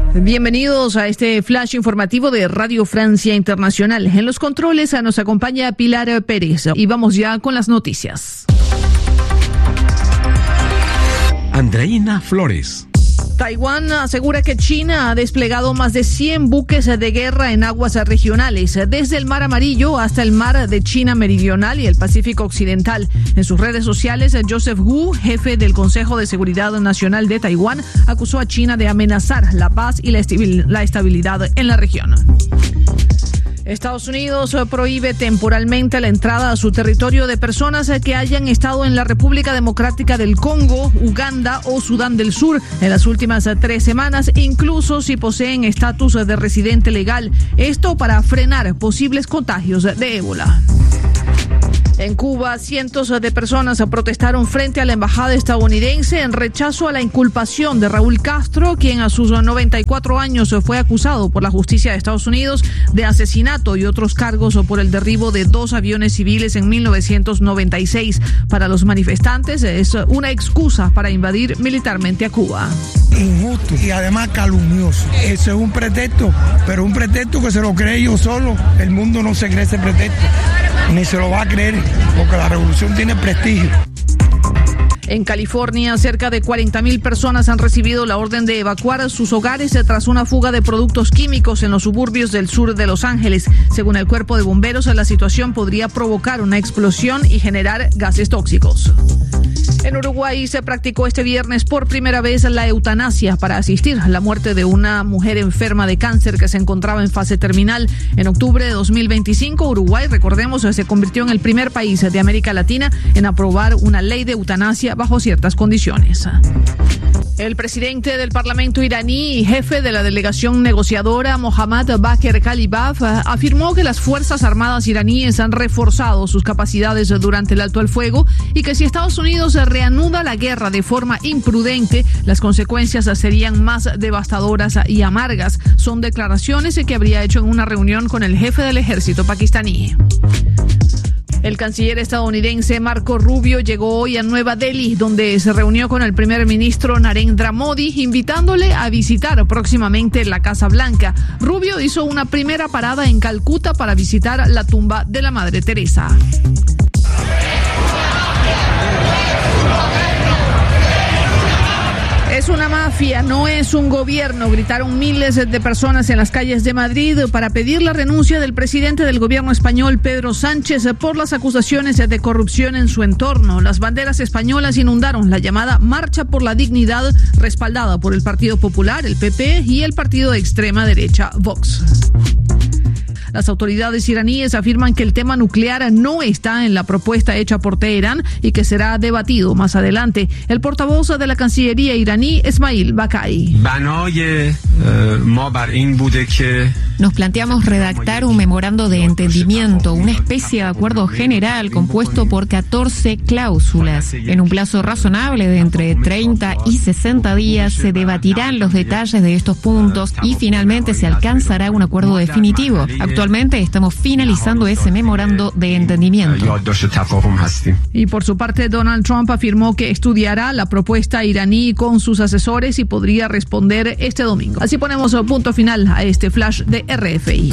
Bienvenidos a este flash informativo de Radio Francia Internacional. En los controles nos acompaña Pilar Pérez y vamos ya con las noticias. Andreina Flores. Taiwán asegura que China ha desplegado más de 100 buques de guerra en aguas regionales, desde el Mar Amarillo hasta el Mar de China Meridional y el Pacífico Occidental. En sus redes sociales, Joseph Wu, jefe del Consejo de Seguridad Nacional de Taiwán, acusó a China de amenazar la paz y la estabilidad en la región. Estados Unidos prohíbe temporalmente la entrada a su territorio de personas que hayan estado en la República Democrática del Congo, Uganda o Sudán del Sur en las últimas 3 semanas, incluso si poseen estatus de residente legal. Esto para frenar posibles contagios de ébola. En Cuba, cientos de personas protestaron frente a la embajada estadounidense en rechazo a la inculpación de Raúl Castro, quien a sus 94 años fue acusado por la justicia de Estados Unidos de asesinato y otros cargos por el derribo de 2 aviones civiles en 1996. Para los manifestantes es una excusa para invadir militarmente a Cuba. Injusto y además calumnioso. Eso es un pretexto, pero un pretexto que se lo cree yo solo. El mundo no se cree ese pretexto, ni se lo va a creer, porque la revolución tiene prestigio. En California, cerca de 40,000 personas han recibido la orden de evacuar sus hogares tras una fuga de productos químicos en los suburbios del sur de Los Ángeles. Según el cuerpo de bomberos, la situación podría provocar una explosión y generar gases tóxicos. En Uruguay se practicó este viernes por primera vez la eutanasia para asistir a la muerte de una mujer enferma de cáncer que se encontraba en fase terminal. En octubre de 2025, Uruguay, recordemos, se convirtió en el primer país de América Latina en aprobar una ley de eutanasia bajo ciertas condiciones. El presidente del Parlamento iraní y jefe de la delegación negociadora, Mohammad Bakr Kalibaf, afirmó que las Fuerzas Armadas iraníes han reforzado sus capacidades durante el alto al fuego y que si Estados Unidos reanuda la guerra de forma imprudente, las consecuencias serían más devastadoras y amargas. Son declaraciones que habría hecho en una reunión con el jefe del ejército pakistaní. El canciller estadounidense Marco Rubio llegó hoy a Nueva Delhi, donde se reunió con el primer ministro Narendra Modi, invitándole a visitar próximamente la Casa Blanca. Rubio hizo una primera parada en Calcuta para visitar la tumba de la Madre Teresa. Es una mafia, no es un gobierno, gritaron miles de personas en las calles de Madrid para pedir la renuncia del presidente del gobierno español, Pedro Sánchez, por las acusaciones de corrupción en su entorno. Las banderas españolas inundaron la llamada Marcha por la Dignidad, respaldada por el Partido Popular, el PP y el partido de extrema derecha, Vox. Las autoridades iraníes afirman que el tema nuclear no está en la propuesta hecha por Teherán y que será debatido más adelante. El portavoz de la Cancillería iraní, Esmail Bakai. Nos planteamos redactar un memorando de entendimiento, una especie de acuerdo general compuesto por 14 cláusulas. En un plazo razonable de entre 30 y 60 días se debatirán los detalles de estos puntos y finalmente se alcanzará un acuerdo definitivo. Actualmente estamos finalizando ese memorando de entendimiento. Y por su parte, Donald Trump afirmó que estudiará la propuesta iraní con sus asesores y podría responder este domingo. Así ponemos punto final a este flash de RFI.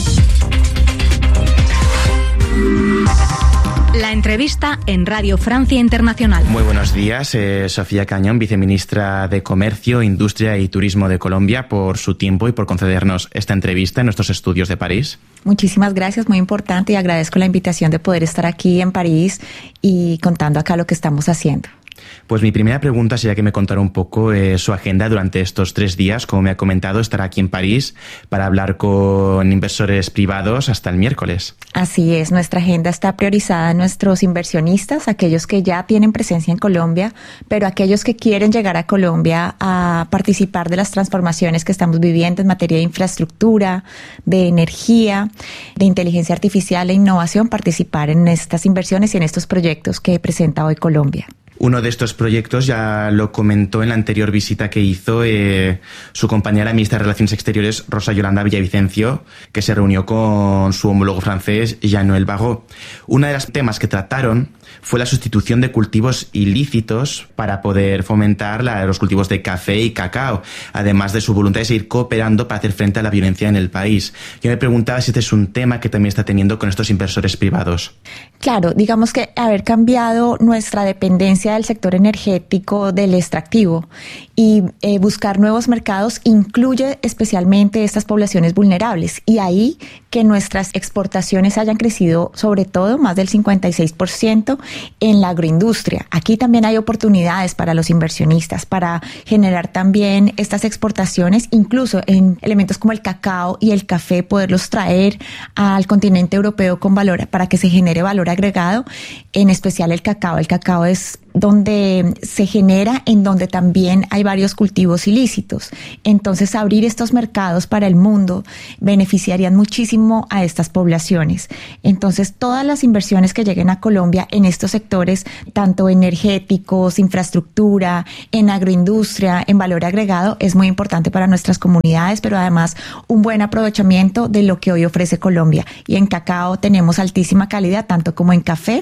La entrevista en Radio Francia Internacional. Muy buenos días, Sofía Cañón, viceministra de Comercio, Industria y Turismo de Colombia, por su tiempo y por concedernos esta entrevista en nuestros estudios de París. Muchísimas gracias, muy importante, y agradezco la invitación de poder estar aquí en París y contando acá lo que estamos haciendo. Pues mi primera pregunta sería que me contara un poco su agenda durante estos 3 días. Como me ha comentado, estará aquí en París para hablar con inversores privados hasta el miércoles. Así es, nuestra agenda está priorizada en nuestros inversionistas, aquellos que ya tienen presencia en Colombia, pero aquellos que quieren llegar a Colombia a participar de las transformaciones que estamos viviendo en materia de infraestructura, de energía, de inteligencia artificial e innovación, participar en estas inversiones y en estos proyectos que presenta hoy Colombia. Uno de estos proyectos ya lo comentó en la anterior visita que hizo su compañera ministra de Relaciones Exteriores, Rosa Yolanda Villavicencio, que se reunió con su homólogo francés, Jean-Noël Barrot. Uno de los temas que trataron fue la sustitución de cultivos ilícitos para poder fomentar los cultivos de café y cacao, además de su voluntad de seguir cooperando para hacer frente a la violencia en el país. Yo me preguntaba si este es un tema que también está teniendo con estos inversores privados. Claro, digamos que haber cambiado nuestra dependencia del sector energético del extractivo y buscar nuevos mercados incluye especialmente estas poblaciones vulnerables, y ahí que nuestras exportaciones hayan crecido sobre todo más del 56% en la agroindustria. Aquí también hay oportunidades para los inversionistas para generar también estas exportaciones, incluso en elementos como el cacao y el café, poderlos traer al continente europeo con valor para que se genere valor agregado, en especial el cacao. El cacao es donde se genera, en donde también hay varios cultivos ilícitos. Entonces, abrir estos mercados para el mundo beneficiarían muchísimo a estas poblaciones. Entonces, todas las inversiones que lleguen a Colombia en estos sectores, tanto energéticos, infraestructura, en agroindustria, en valor agregado, es muy importante para nuestras comunidades, pero además un buen aprovechamiento de lo que hoy ofrece Colombia. Y en cacao tenemos altísima calidad, tanto como en café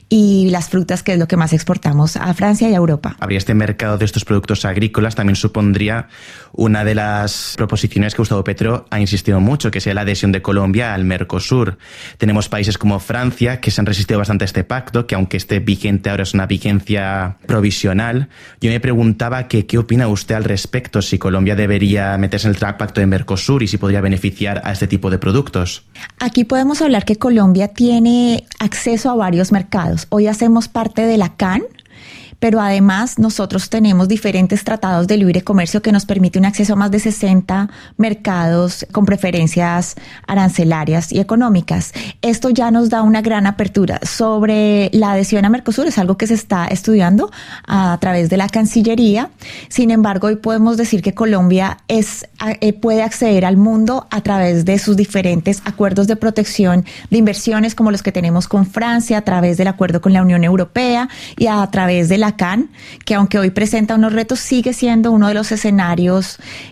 y las frutas, que es lo que más exportamos a Francia y a Europa. Abrir este mercado de estos productos agrícolas también supondría una de las proposiciones que Gustavo Petro ha insistido mucho, que sea la adhesión de Colombia al Mercosur. Tenemos países como Francia que se han resistido bastante a este pacto, que aunque esté vigente ahora es una vigencia provisional. Yo me preguntaba qué opina usted al respecto, si Colombia debería meterse en el pacto de Mercosur y si podría beneficiar a este tipo de productos. Aquí podemos hablar que Colombia tiene acceso a varios mercados. Hoy hacemos parte de la CAN, pero además nosotros tenemos diferentes tratados de libre comercio que nos permite un acceso a más de 60 mercados con preferencias arancelarias y económicas. Esto ya nos da una gran apertura. Sobre la adhesión a Mercosur, es algo que se está estudiando a través de la Cancillería. Sin embargo, hoy podemos decir que Colombia puede acceder al mundo a través de sus diferentes acuerdos de protección de inversiones, como los que tenemos con Francia, a través del acuerdo con la Unión Europea y a través de la CAN, que aunque hoy presenta unos retos, sigue siendo uno de los escenarios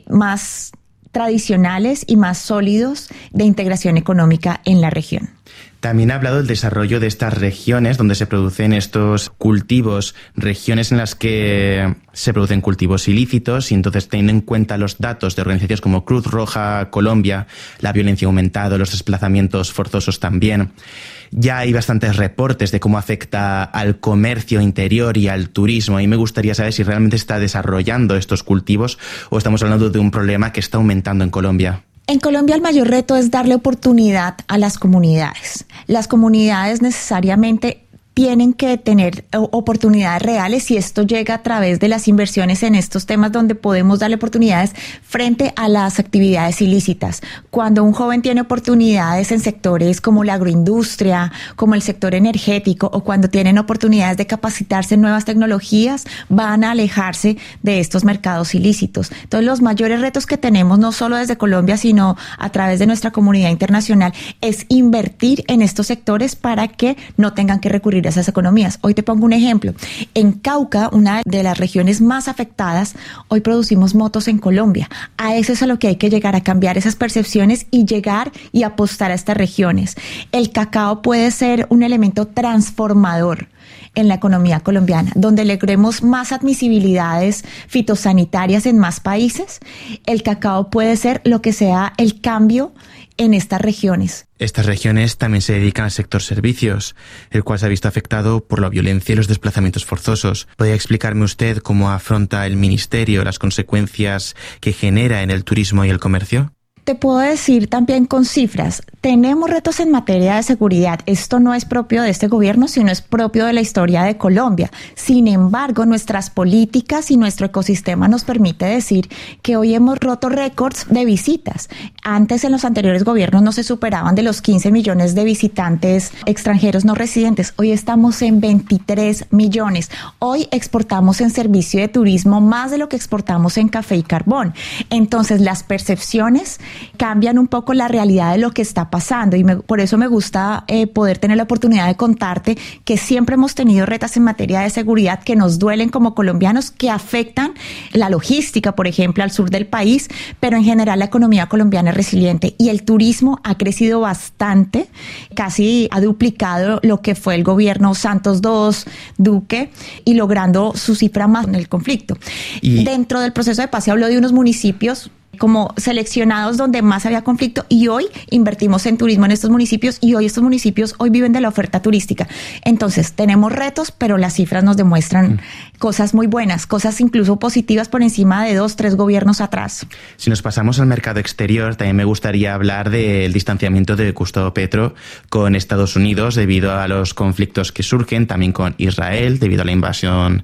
más tradicionales y más sólidos de integración económica en la región. También ha hablado del desarrollo de estas regiones donde se producen estos cultivos, regiones en las que se producen cultivos ilícitos, y entonces, teniendo en cuenta los datos de organizaciones como Cruz Roja Colombia, la violencia ha aumentado, los desplazamientos forzosos también. Ya hay bastantes reportes de cómo afecta al comercio interior y al turismo, y me gustaría saber si realmente está desarrollando estos cultivos o estamos hablando de un problema que está aumentando en Colombia. En Colombia el mayor reto es darle oportunidad a las comunidades. Las comunidades necesariamente tienen que tener oportunidades reales, y esto llega a través de las inversiones en estos temas donde podemos darle oportunidades frente a las actividades ilícitas. Cuando un joven tiene oportunidades en sectores como la agroindustria, como el sector energético, o cuando tienen oportunidades de capacitarse en nuevas tecnologías, van a alejarse de estos mercados ilícitos. Entonces, los mayores retos que tenemos, no solo desde Colombia, sino a través de nuestra comunidad internacional, es invertir en estos sectores para que no tengan que recurrir a esas economías. Hoy te pongo un ejemplo. En Cauca, una de las regiones más afectadas, hoy producimos motos en Colombia. A eso es a lo que hay que llegar, a cambiar esas percepciones y llegar y apostar a estas regiones. El cacao puede ser un elemento transformador en la economía colombiana, donde logremos más admisibilidades fitosanitarias en más países. El cacao puede ser lo que sea el cambio en estas regiones. Estas regiones también se dedican al sector servicios, el cual se ha visto afectado por la violencia y los desplazamientos forzosos. ¿Podría explicarme usted cómo afronta el Ministerio las consecuencias que genera en el turismo y el comercio? Te puedo decir también con cifras, tenemos retos en materia de seguridad. Esto no es propio de este gobierno, sino es propio de la historia de Colombia. Sin embargo, nuestras políticas y nuestro ecosistema nos permite decir que hoy hemos roto récords de visitas. Antes, en los anteriores gobiernos, no se superaban de los 15 millones de visitantes extranjeros no residentes. Hoy estamos en 23 millones. Hoy exportamos en servicio de turismo más de lo que exportamos en café y carbón. Entonces, las percepciones cambian un poco la realidad de lo que está pasando y por eso me gusta poder tener la oportunidad de contarte que siempre hemos tenido retos en materia de seguridad que nos duelen como colombianos, que afectan la logística, por ejemplo, al sur del país, pero en general la economía colombiana es resiliente y el turismo ha crecido bastante, casi ha duplicado lo que fue el gobierno Santos II, Duque, y logrando su cifra más en el conflicto. Y dentro del proceso de paz se habló de unos municipios como seleccionados donde más había conflicto y hoy invertimos en turismo en estos municipios y hoy estos municipios hoy viven de la oferta turística. Entonces tenemos retos, pero las cifras nos demuestran cosas muy buenas, cosas incluso positivas por encima de 2, 3 gobiernos atrás. Si nos pasamos al mercado exterior, también me gustaría hablar del distanciamiento de Gustavo Petro con Estados Unidos debido a los conflictos que surgen, también con Israel debido a la invasión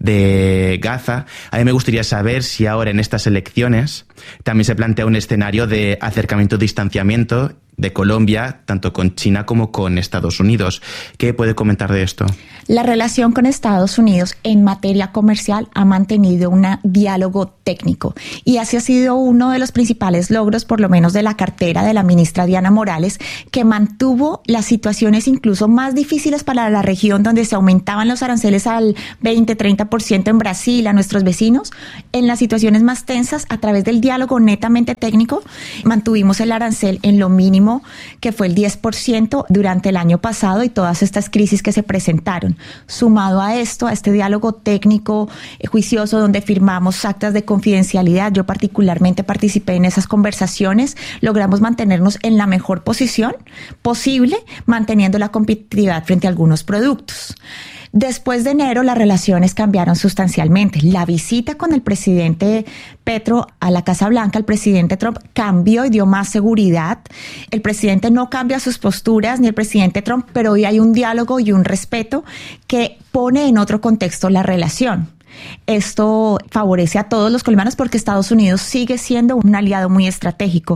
de Gaza. A mí me gustaría saber si ahora en estas elecciones también se plantea un escenario de acercamiento, distanciamiento de Colombia, tanto con China como con Estados Unidos. ¿Qué puede comentar de esto? La relación con Estados Unidos en materia comercial ha mantenido un diálogo técnico y así ha sido uno de los principales logros, por lo menos de la cartera de la ministra Diana Morales, que mantuvo las situaciones incluso más difíciles para la región, donde se aumentaban los aranceles al 20-30% en Brasil, a nuestros vecinos. En las situaciones más tensas, a través del diálogo netamente técnico, mantuvimos el arancel en lo mínimo, que fue el 10% durante el año pasado y todas estas crisis que se presentaron. Sumado a esto, a este diálogo técnico juicioso donde firmamos actas de confidencialidad, yo particularmente participé en esas conversaciones, logramos mantenernos en la mejor posición posible, manteniendo la competitividad frente a algunos productos. Después de enero, las relaciones cambiaron sustancialmente. La visita con el presidente Petro a la Casa Blanca, el presidente Trump, cambió y dio más seguridad. El presidente no cambia sus posturas, ni el presidente Trump, pero hoy hay un diálogo y un respeto que pone en otro contexto la relación. Esto favorece a todos los colombianos porque Estados Unidos sigue siendo un aliado muy estratégico.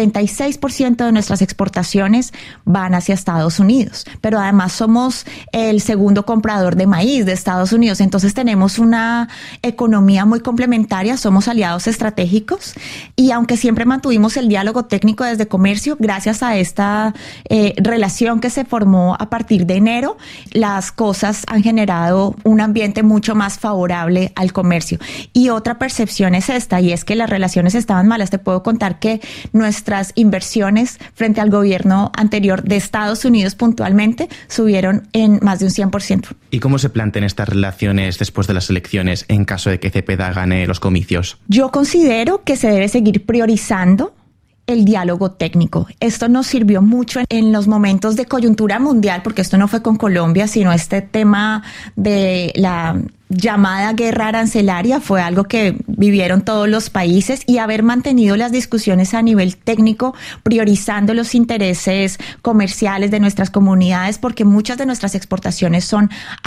36% de nuestras exportaciones van hacia Estados Unidos, pero además somos el segundo comprador de maíz de Estados Unidos. Entonces tenemos una economía muy complementaria, somos aliados estratégicos y aunque siempre mantuvimos el diálogo técnico desde comercio, gracias a esta relación que se formó a partir de enero, las cosas han generado un ambiente mucho más favorable al comercio. Y otra percepción es esta, y es que las relaciones estaban malas. Te puedo contar que nuestras inversiones frente al gobierno anterior de Estados Unidos puntualmente subieron en más de un 100%. ¿Y cómo se plantean estas relaciones después de las elecciones en caso de que Cepeda gane los comicios? Yo considero que se debe seguir priorizando el diálogo técnico. Esto nos sirvió mucho en los momentos de coyuntura mundial, porque esto no fue con Colombia, sino este tema de la llamada guerra arancelaria fue algo que vivieron todos los países y haber mantenido las discusiones a nivel técnico, priorizando los intereses comerciales de nuestras comunidades, porque muchas de nuestras exportaciones son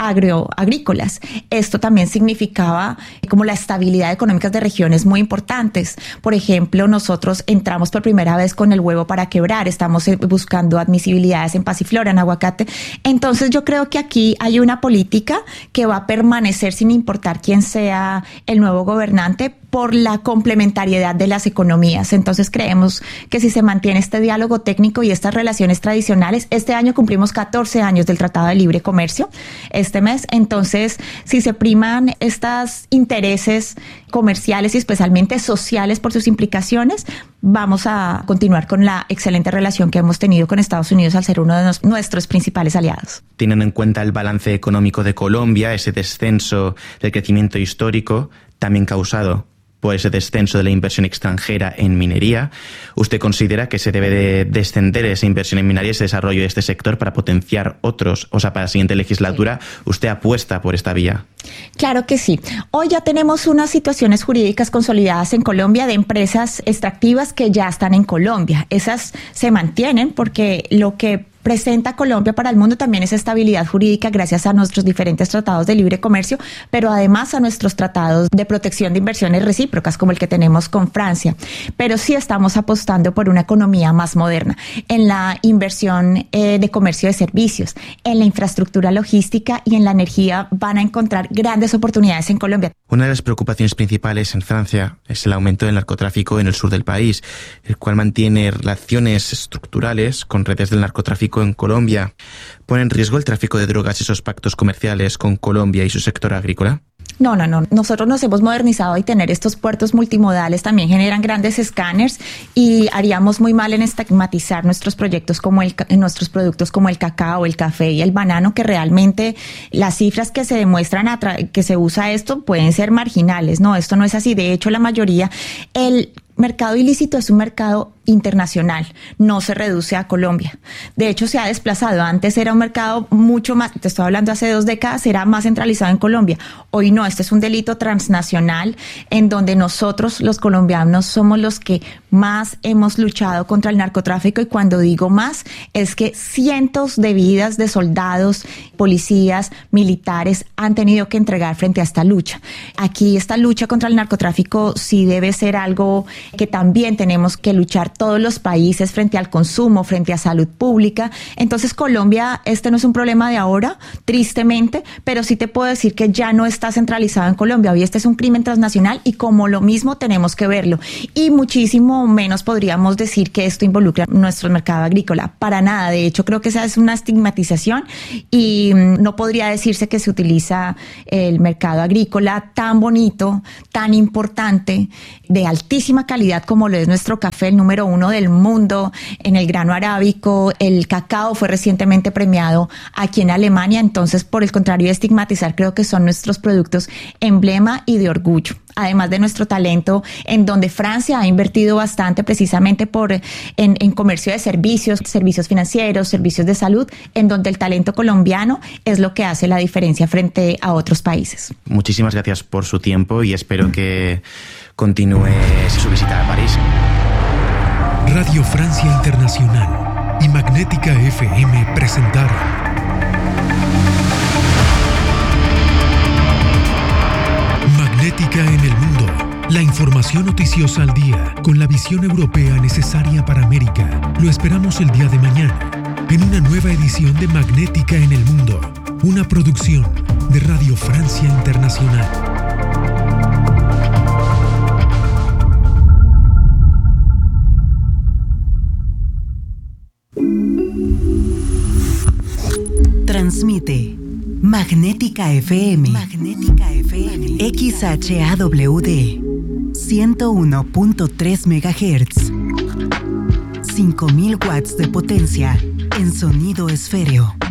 agrícolas. Esto también significaba como la estabilidad económica de regiones muy importantes. Por ejemplo, nosotros entramos por primera vez con el huevo para quebrar, estamos buscando admisibilidades en pasiflora, en aguacate. Entonces yo creo que aquí hay una política que va a permanecer sin importar quién sea el nuevo gobernante, por la complementariedad de las economías. Entonces creemos que si se mantiene este diálogo técnico y estas relaciones tradicionales, este año cumplimos 14 años del Tratado de Libre Comercio, este mes, entonces si se priman estos intereses comerciales y especialmente sociales por sus implicaciones, vamos a continuar con la excelente relación que hemos tenido con Estados Unidos al ser uno de nuestros principales aliados. Teniendo en cuenta el balance económico de Colombia, ese descenso del crecimiento histórico, también causado por ese descenso de la inversión extranjera en minería, ¿usted considera que se debe de descender esa inversión en minería, ese desarrollo de este sector para potenciar otros? O sea, para la siguiente legislatura, ¿usted apuesta por esta vía? Claro que sí. Hoy ya tenemos unas situaciones jurídicas consolidadas en Colombia de empresas extractivas que ya están en Colombia. Esas se mantienen porque lo que presenta Colombia para el mundo también es estabilidad jurídica gracias a nuestros diferentes tratados de libre comercio, pero además a nuestros tratados de protección de inversiones recíprocas como el que tenemos con Francia. Pero sí estamos apostando por una economía más moderna en la inversión de comercio de servicios, en la infraestructura logística y en la energía. Van a encontrar grandes oportunidades en Colombia. Una de las preocupaciones principales en Francia es el aumento del narcotráfico en el sur del país, el cual mantiene relaciones estructurales con redes del narcotráfico en Colombia. ¿Pone en riesgo el tráfico de drogas esos pactos comerciales con Colombia y su sector agrícola? No. Nosotros nos hemos modernizado y tener estos puertos multimodales también generan grandes escáneres y haríamos muy mal en estigmatizar nuestros productos como el cacao, el café y el banano, que realmente las cifras que se demuestran que se usa esto pueden ser marginales. No, esto no es así. De hecho, la mayoría, el mercado ilícito es un mercado internacional, no se reduce a Colombia. De hecho, se ha desplazado. Antes era un mercado mucho más, te estoy hablando hace 2 décadas, era más centralizado en Colombia. Hoy no, este es un delito transnacional en donde nosotros, los colombianos, somos los que más hemos luchado contra el narcotráfico, y cuando digo más, es que cientos de vidas de soldados, policías, militares han tenido que entregar frente a esta lucha. Aquí esta lucha contra el narcotráfico sí debe ser algo que también tenemos que luchar todos los países frente al consumo, frente a salud pública. Entonces Colombia, este no es un problema de ahora, tristemente, pero sí te puedo decir que ya no está centralizado en Colombia. Hoy este es un crimen transnacional y como lo mismo tenemos que verlo. Y muchísimo menos podríamos decir que esto involucra nuestro mercado agrícola. Para nada. De hecho, creo que esa es una estigmatización y no podría decirse que se utiliza el mercado agrícola tan bonito, tan importante, de altísima calidad como lo es nuestro café, el número 1 del mundo en el grano arábico. El cacao fue recientemente premiado aquí en Alemania. Entonces, por el contrario de estigmatizar, creo que son nuestros productos emblema y de orgullo. Además de nuestro talento, en donde Francia ha invertido bastante precisamente en comercio de servicios financieros, servicios de salud, en donde el talento colombiano es lo que hace la diferencia frente a otros países. Muchísimas gracias por su tiempo y espero que continúe su visita a París. Radio Francia Internacional y Magnética FM presentaron Magnética en el Mundo, la información noticiosa al día, con la visión europea necesaria para América. Lo esperamos el día de mañana, en una nueva edición de Magnética en el Mundo, una producción de Radio Francia Internacional. Transmite Magnética FM. XHAWD 101.3 MHz. 5000 watts de potencia en sonido esféreo.